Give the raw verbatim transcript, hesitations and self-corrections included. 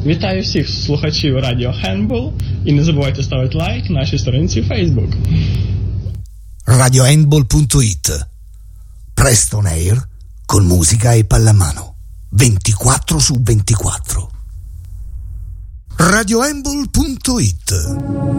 Вітаю всіх слухачів радіо Handball і не забувайте ставити лайк нашій сторінці Facebook. radio handball punto it. Presto on air con musica e pallamano ventiquattro su ventiquattro. radio handball punto it